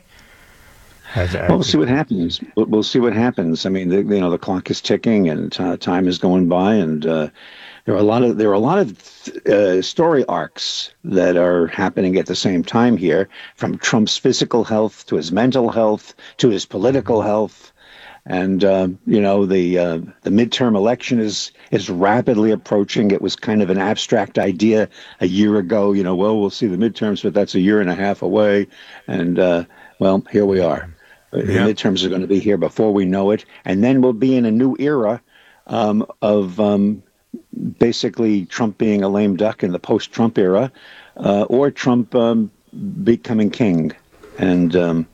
Well, we'll see what happens. We'll, we'll see what happens. I mean, the, you know, the clock is ticking, and uh, time is going by, and uh, there are a lot of there are a lot of uh, story arcs that are happening at the same time here, from Trump's physical health to his mental health to his political health, and uh, you know, the uh, the midterm election is is rapidly approaching. It was kind of an abstract idea a year ago. You know, well, we'll see the midterms, but that's a year and a half away, and uh, well, here we are. The yeah. midterms are going to be here before we know it. And then we'll be in a new era um, of um, basically Trump being a lame duck in the post-Trump era, uh, or Trump um, becoming king, and um,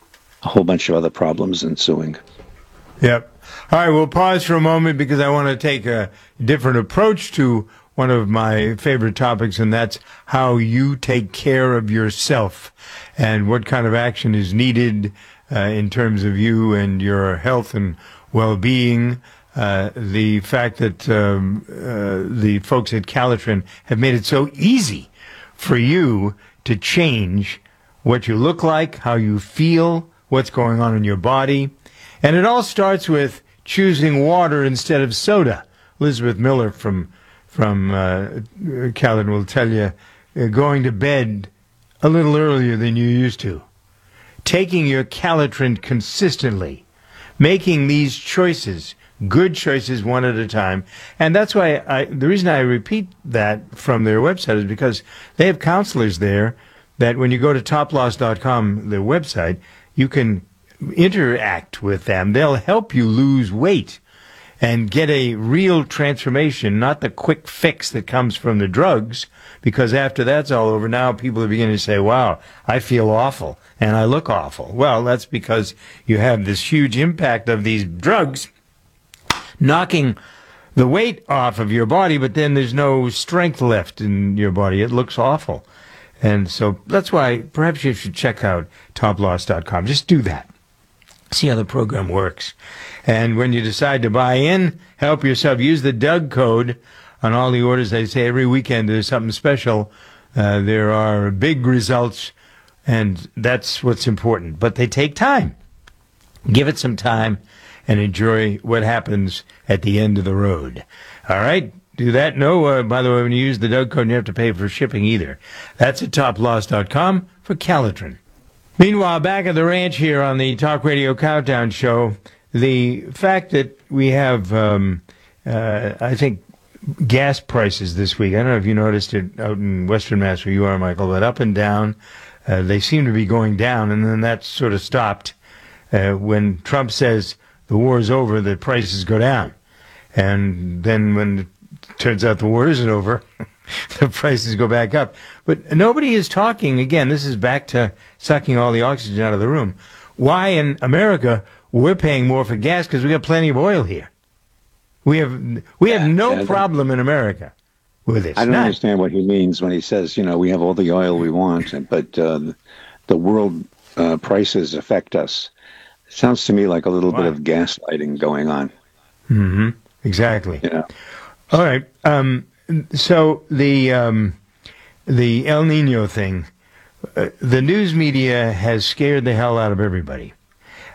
a whole bunch of other problems ensuing. Yep. All right, we'll pause for a moment because I want to take a different approach to one of my favorite topics, and that's how you take care of yourself and what kind of action is needed Uh, in terms of you and your health and well-being. Uh, the fact that um, uh, the folks at Calitrin have made it so easy for you to change what you look like, how you feel, what's going on in your body. And it all starts with choosing water instead of soda. Elizabeth Miller from from uh, Calitrin will tell you, uh, going to bed a little earlier than you used to. Taking your Calitrin consistently, making these choices, good choices one at a time. And that's why I, the reason I repeat that from their website is because they have counselors there that when you go to top loss dot com, their website, you can interact with them. They'll help you lose weight and get a real transformation, not the quick fix that comes from the drugs, because after that's all over, now people are beginning to say, wow, I feel awful and I look awful. Well, that's because you have this huge impact of these drugs knocking the weight off of your body, but then there's no strength left in your body. It looks awful. And so that's why perhaps you should check out top loss dot com. Just do that. See how the program works. And when you decide to buy in, help yourself. Use the Doug code on all the orders. They say every weekend there's something special. Uh, there are big results, and that's what's important. But they take time. Give it some time and enjoy what happens at the end of the road. All right? Do that. No, uh, by the way, when you use the Doug code, you have to pay for shipping either. That's at top loss dot com for Calitrin. Meanwhile, back at the ranch here on the Talk Radio Countdown Show, the fact that we have, um, uh, I think, gas prices this week, I don't know if you noticed it out in Western Mass where you are, Michael, but up and down, uh, they seem to be going down, and then that sort of stopped. Uh, when Trump says the war is over, the prices go down. And then when it turns out the war isn't over, the prices go back up. But nobody is talking, again, this is back to sucking all the oxygen out of the room. Why in America we're paying more for gas? Because we got plenty of oil here. We have we have no yeah, problem in America with this. I don't None. understand what he means when he says, you know, we have all the oil we want, but uh, the world uh, prices affect us. It sounds to me like a little Why? bit of gaslighting going on. Mm-hmm. Exactly. Yeah. All right. Um, so the um, the El Nino thing, uh, the news media has scared the hell out of everybody.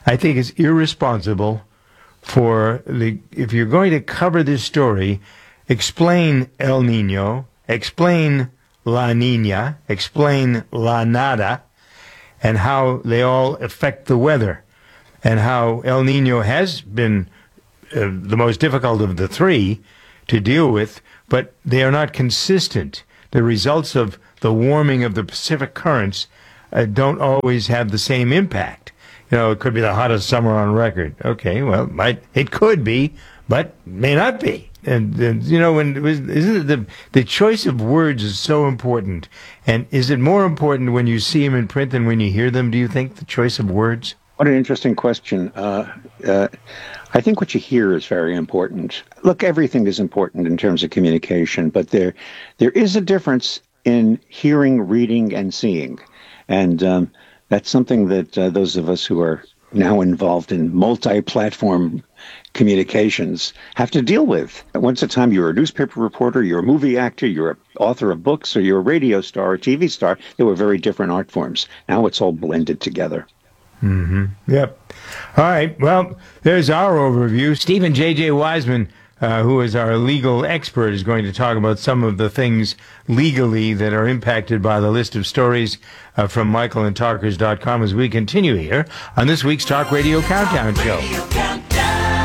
I think it's irresponsible for the, if you're going to cover this story, explain El Nino, explain La Nina, explain La Nada, and how they all affect the weather, and how El Nino has been uh, the most difficult of the three to deal with, but they are not consistent. The results of the warming of the Pacific currents uh, don't always have the same impact. You know, it could be the hottest summer on record. Okay, well, might, it could be, but may not be. And, and you know, when isn't it the the choice of words is so important? And is it more important when you see them in print than when you hear them? Do you think the choice of words? What an interesting question. Uh, uh, I think what you hear is very important. Look, everything is important in terms of communication, but there there is a difference in hearing, reading, and seeing, and um, that's something that uh, those of us who are now involved in multi-platform communications have to deal with. Once a time, you're a newspaper reporter, you're a movie actor, you're an author of books, or you're a radio star or T V star. They were very different art forms. Now it's all blended together. Mm-hmm. Yep. All right. Well, there's our overview. Stephen J J. Wiseman, uh, who is our legal expert, is going to talk about some of the things legally that are impacted by the list of stories uh, from Michael and Talkers dot com as we continue here on this week's Talk Radio Countdown Show. Radio Countdown.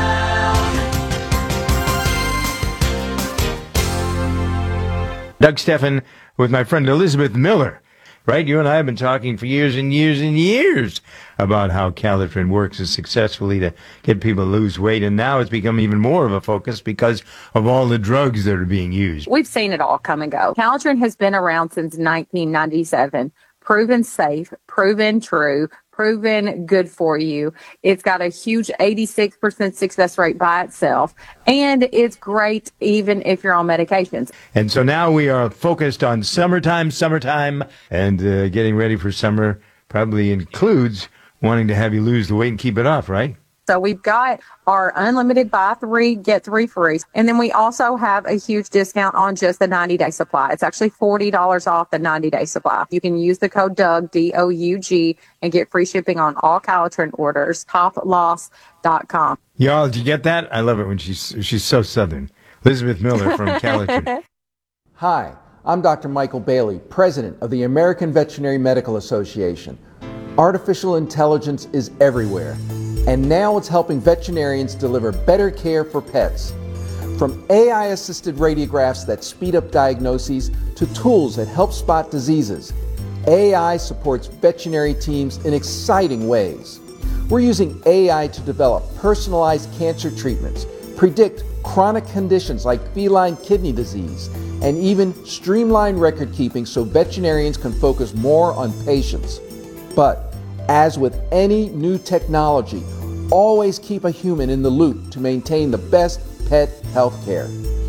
Doug Stephan with my friend Elizabeth Miller. Right? You and I have been talking for years and years and years about how Calitrin works as successfully to get people to lose weight. And now it's become even more of a focus because of all the drugs that are being used. We've seen it all come and go. Calitrin has been around since nineteen ninety-seven. Proven safe, proven true, proven good for you. It's got a huge eighty-six percent success rate by itself, and it's great even if you're on medications. And so now we are focused on summertime, summertime, and uh, getting ready for summer probably includes wanting to have you lose the weight and keep it off, right? So we've got our unlimited buy three, get three free. And then we also have a huge discount on just the ninety-day supply. It's actually forty dollars off the ninety-day supply. You can use the code Doug, D O U G, and get free shipping on all Calitrin orders, top loss dot com. Y'all, did you get that? I love it when she's she's so Southern. Elizabeth Miller from Calitrin. Hi, I'm Doctor Michael Bailey, President of the American Veterinary Medical Association. Artificial intelligence is everywhere, and now it's helping veterinarians deliver better care for pets. From A I-assisted radiographs that speed up diagnoses to tools that help spot diseases, A I supports veterinary teams in exciting ways. We're using A I to develop personalized cancer treatments, predict chronic conditions like feline kidney disease, and even streamline record keeping so veterinarians can focus more on patients. But as with any new technology, always keep a human in the loop to maintain the best pet health care.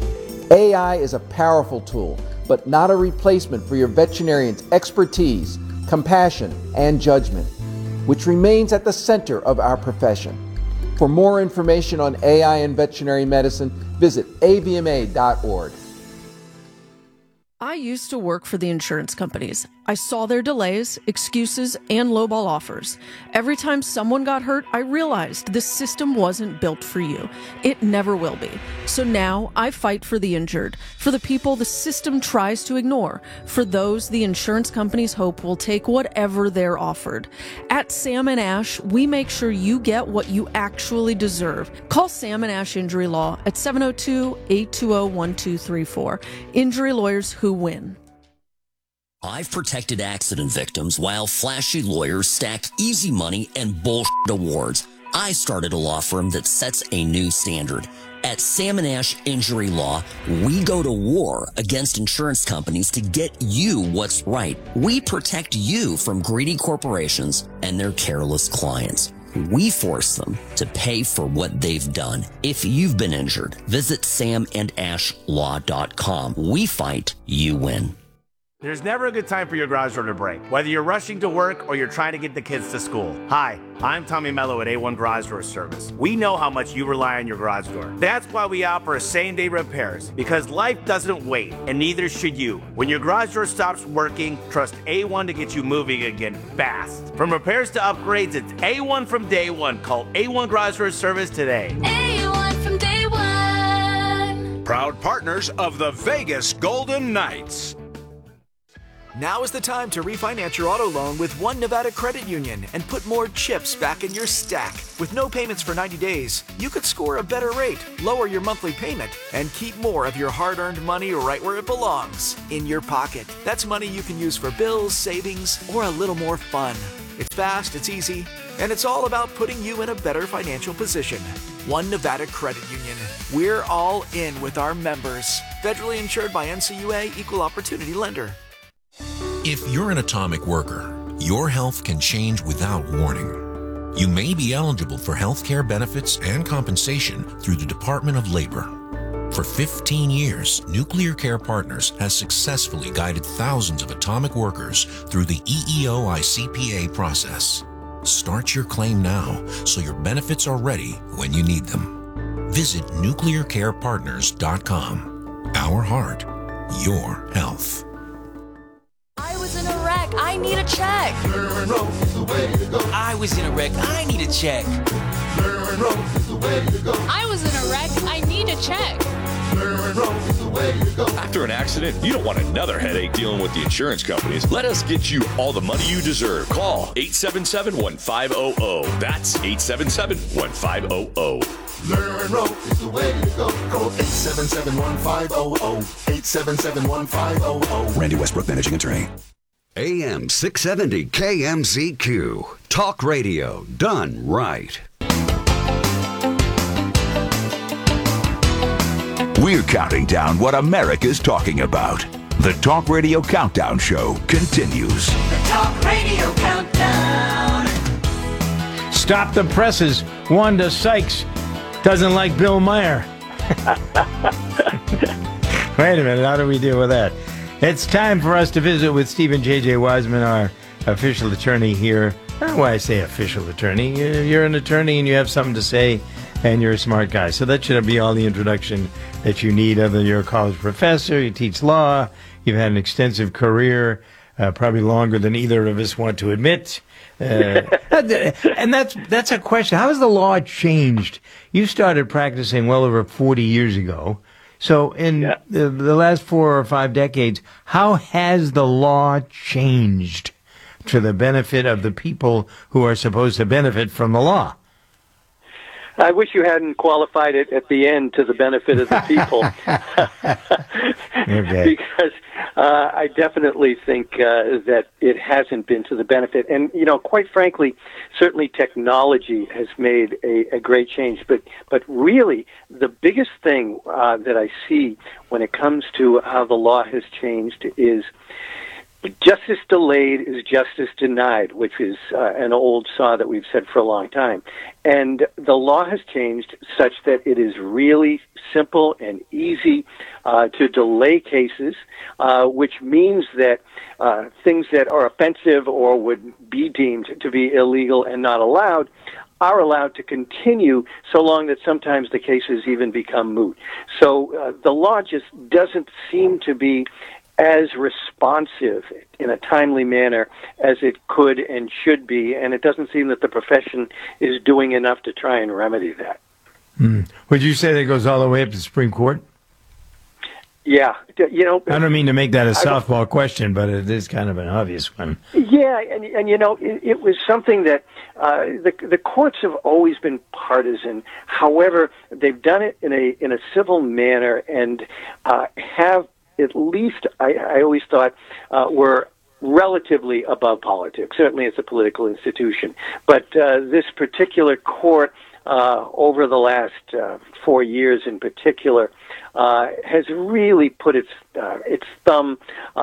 A I is a powerful tool, but not a replacement for your veterinarian's expertise, compassion, and judgment, which remains at the center of our profession. For more information on A I and veterinary medicine, visit A V M A dot org. I used to work for the insurance companies. I saw their delays, excuses, and lowball offers. Every time someone got hurt, I realized this system wasn't built for you. It never will be. So now I fight for the injured, for the people the system tries to ignore, for those the insurance companies hope will take whatever they're offered. At Sam and Ash, we make sure you get what you actually deserve. Call Sam and Ash Injury Law at seven oh two, eight two zero, one two three four. Injury lawyers who win. I've protected accident victims while flashy lawyers stack easy money and bullshit awards. I started a law firm that sets a new standard. At Sam and Ash Injury Law, we go to war against insurance companies to get you what's right. We protect you from greedy corporations and their careless clients. We force them to pay for what they've done. If you've been injured, visit sam and ash law dot com. We fight, you win. There's never a good time for your garage door to break, whether you're rushing to work or you're trying to get the kids to school. Hi, I'm Tommy Mello at A one Garage Door Service. We know how much you rely on your garage door. That's why we offer same-day repairs, because life doesn't wait, and neither should you. When your garage door stops working, trust A one to get you moving again fast. From repairs to upgrades, it's A one from day one. Call A one Garage Door Service today. A one from day one. Proud partners of the Vegas Golden Knights. Now is the time to refinance your auto loan with One Nevada Credit Union and put more chips back in your stack. With no payments for ninety days, you could score a better rate, lower your monthly payment, and keep more of your hard-earned money right where it belongs, in your pocket. That's money you can use for bills, savings, or a little more fun. It's fast, it's easy, and it's all about putting you in a better financial position. One Nevada Credit Union. We're all in with our members. Federally insured by N C U A, Equal Opportunity Lender. If you're an atomic worker, your health can change without warning. You may be eligible for health care benefits and compensation through the Department of Labor. For fifteen years, Nuclear Care Partners has successfully guided thousands of atomic workers through the E E O I C P A process. Start your claim now so your benefits are ready when you need them. Visit nuclear care partners dot com. Our heart, your health. I was in a wreck. I need a check. Maryland Road is the way to go. I was in a wreck. I need a check. Maryland Road is the way to go. I was in a wreck. I need a check. Maryland Road is the way to go. After an accident, you don't want another headache dealing with the insurance companies. Let us get you all the money you deserve. Call eight seven seven, one five zero zero. That's eight seven seven, one five zero zero. Maryland Road is the way to go. Call eight seven seven, one five zero zero. eight seven seven, one five zero zero. Randy Westbrook, Managing Attorney. A M six seventy K M Z Q. Talk radio done right. We're counting down what America's talking about. The Talk Radio Countdown Show continues. The Talk Radio Countdown. Stop the presses. Wanda Sykes doesn't like Bill Maher. Wait a minute. How do we deal with that? It's time for us to visit with Stephen J J. Wiseman, our official attorney here. Not why I say official attorney. You're an attorney and you have something to say, and you're a smart guy. So that should be all the introduction that you need. Other you're a college professor, you teach law, you've had an extensive career, uh, probably longer than either of us want to admit. Uh, and that's that's a question. How has the law changed? You started practicing well over forty years ago. So in yeah. the, the last four or five decades, how has the law changed to the benefit of the people who are supposed to benefit from the law? I wish you hadn't qualified it at the end to the benefit of the people. Okay. Because uh, I definitely think uh, that it hasn't been to the benefit. And, you know, quite frankly, certainly technology has made a, a great change. But, but really, the biggest thing uh, that I see when it comes to how the law has changed is justice delayed is justice denied, which is uh, an old saw that we've said for a long time. And the law has changed such that it is really simple and easy uh, to delay cases, uh, which means that uh, things that are offensive or would be deemed to be illegal and not allowed are allowed to continue so long that sometimes the cases even become moot. So uh, the law just doesn't seem to be as responsive in a timely manner as it could and should be, and it doesn't seem that the profession is doing enough to try and remedy that. Hmm. Would you say that goes all the way up to the Supreme Court? Yeah, you know. I don't mean to make that a softball question, but it is kind of an obvious one. Yeah, and and you know, it, it was something that uh, the the courts have always been partisan. However, they've done it in a in a civil manner and uh, have. At least I, I always thought uh, were relatively above politics. Certainly it's a political institution. But uh, this particular court, uh, over the last uh, four years in particular, uh, has really put its uh, its thumb uh,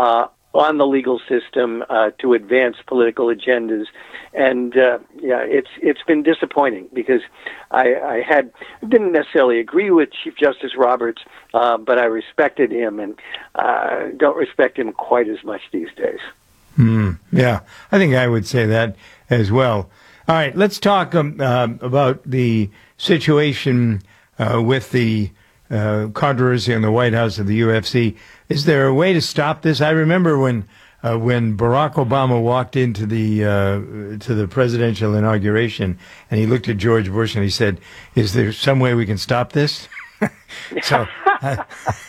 on the legal system uh, to advance political agendas. And uh, yeah, it's it's been disappointing because I, I had didn't necessarily agree with Chief Justice Roberts, uh, but I respected him and uh, don't respect him quite as much these days. Mm, yeah, I think I would say that as well. All right, let's talk um, uh, about the situation uh, with the uh, controversy in the White House of the U F C. Is there a way to stop this? I remember when uh, when Barack Obama walked into the uh, to the presidential inauguration, and he looked at George Bush and he said, "Is there some way we can stop this?" So I,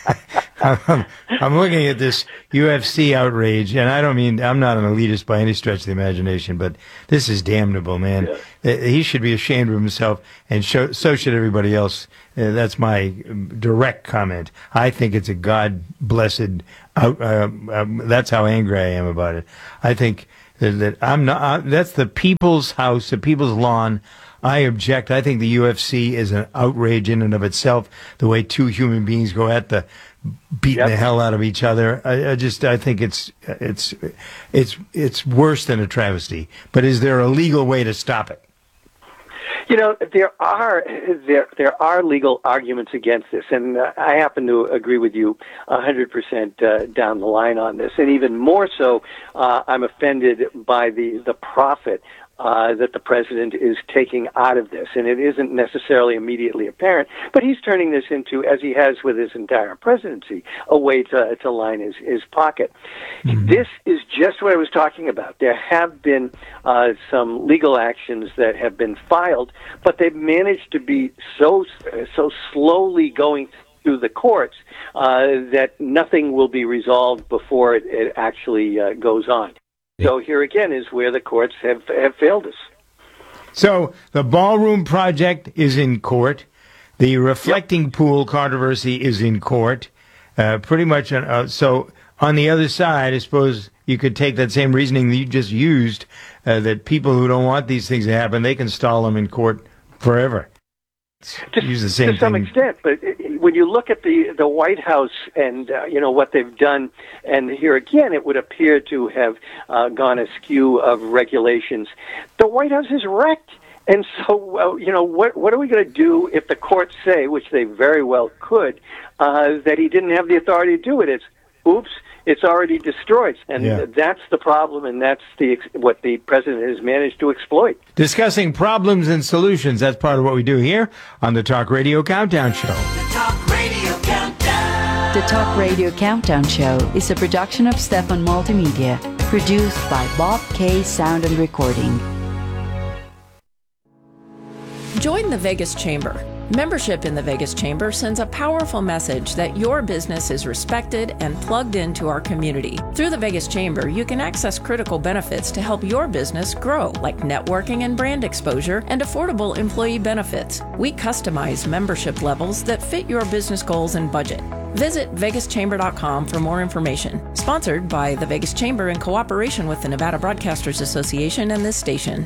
I'm, I'm looking at this U F C outrage, and I don't mean I'm not an elitist by any stretch of the imagination, but this is damnable, man. Yeah. He should be ashamed of himself, and show, so should everybody else. Uh, that's my direct comment. I think it's a God-blessed. Uh, uh, um, that's how angry I am about it. I think that, that I'm not. Uh, that's the people's house, the people's lawn. I object. I think the U F C is an outrage in and of itself. The way two human beings go at the beating yep. the hell out of each other. I, I just, I think it's, it's, it's, it's worse than a travesty. But is there a legal way to stop it? You know, there are there there are legal arguments against this, and uh, I happen to agree with you one hundred percent uh, down the line on this. And even more so, uh, I'm offended by the the profit Uh, that the president is taking out of this. And it isn't necessarily immediately apparent, but he's turning this into, as he has with his entire presidency, a way to, to line his, his pocket. Mm-hmm. This is just what I was talking about. There have been uh, some legal actions that have been filed, but they've managed to be so, so slowly going through the courts uh, that nothing will be resolved before it, it actually uh, goes on. So here again is where the courts have, have failed us. So the Ballroom Project is in court. The reflecting yep. pool controversy is in court. Uh, pretty much. Uh, so on the other side, I suppose you could take that same reasoning that you just used, uh, that people who don't want these things to happen, they can stall them in court forever. To, Use the same to some thing. extent, but when you look at the the White House and uh, you know what they've done, and here again, it would appear to have uh, gone askew of regulations. The White House is wrecked, and so uh, you know what what are we going to do if the courts say, which they very well could, uh, that he didn't have the authority to do it? It's oops. It's already destroyed, and yeah. that's the problem, and that's the what the president has managed to exploit. Discussing problems and solutions, that's part of what we do here on the Talk Radio Countdown Show. The Talk Radio Countdown. The Talk Radio Countdown Show is a production of Stefan Multimedia, produced by Bob K. Sound and Recording. Join the Vegas Chamber. Membership in the Vegas Chamber sends a powerful message that your business is respected and plugged into our community. Through the Vegas Chamber, you can access critical benefits to help your business grow, like networking and brand exposure and affordable employee benefits. We customize membership levels that fit your business goals and budget. Visit vegas chamber dot com for more information. Sponsored by the Vegas Chamber in cooperation with the Nevada Broadcasters Association and this station.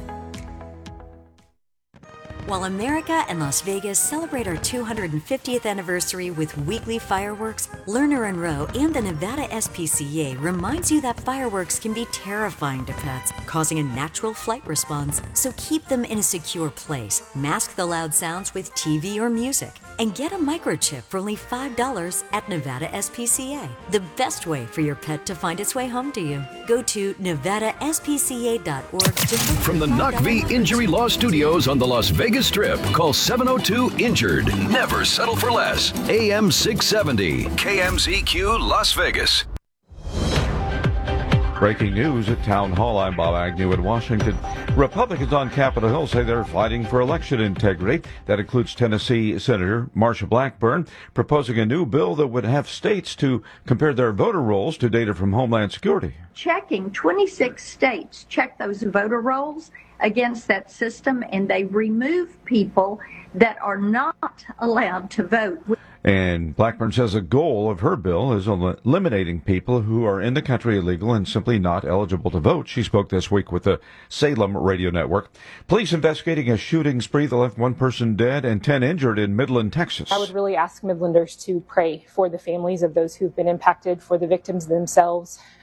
While America and Las Vegas celebrate our two hundred fiftieth anniversary with weekly fireworks, Lerner and Rowe and the Nevada S P C A reminds you that fireworks can be terrifying to pets, causing a natural flight response. So keep them in a secure place. Mask the loud sounds with T V or music. And get a microchip for only five dollars at Nevada S P C A. The best way for your pet to find its way home to you. Go to nevada s p c a dot org to From the N O C V Injury Law Studios on the Las Vegas Strip, call seven oh two injured. Never settle for less. A M six seventy, K M Z Q, Las Vegas. Breaking news at Town Hall. I'm Bob Agnew in Washington. Republicans on Capitol Hill say they're fighting for election integrity. That includes Tennessee Senator Marsha Blackburn proposing a new bill that would have states to compare their voter rolls to data from Homeland Security. Checking twenty-six states check those voter rolls against that system, and they remove people that are not allowed to vote. And Blackburn says a goal of her bill is eliminating people who are in the country illegal and simply not eligible to vote. She spoke this week with the Salem Radio Network. Police investigating a shooting spree that left one person dead and ten injured in Midland, Texas. I would really ask Midlanders to pray for the families of those who've been impacted, for the victims themselves,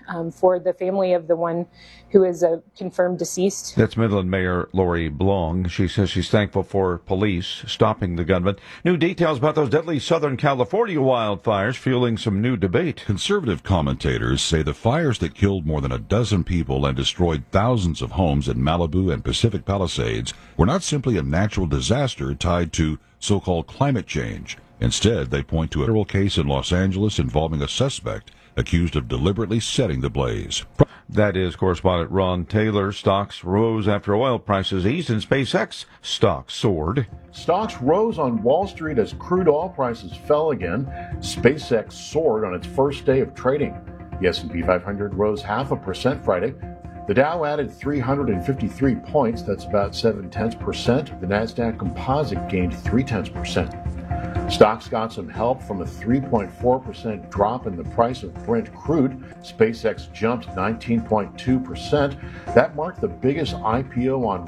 um, for the family of the one who is a confirmed deceased. That's Midland Mayor Lori Blong. She says she's thankful for police stopping the gunman. New details about those deadly Southern California wildfires fueling some new debate. Conservative commentators say the fires that killed more than a dozen people and destroyed thousands of homes in Malibu and Pacific Palisades were not simply a natural disaster tied to so-called climate change. Instead, they point to a federal case in Los Angeles involving a suspect accused of deliberately setting the blaze. That is correspondent Ron Taylor. Stocks rose after oil prices eased and SpaceX stocks soared. Stocks rose on Wall Street as crude oil prices fell again. SpaceX soared on its first day of trading. The S and P five hundred rose half a percent Friday. The Dow added three hundred fifty-three points, that's about seven tenths percent. The Nasdaq Composite gained three tenths percent. Stocks got some help from a three point four percent drop in the price of Brent crude. SpaceX jumped nineteen point two percent. That marked the biggest I P O on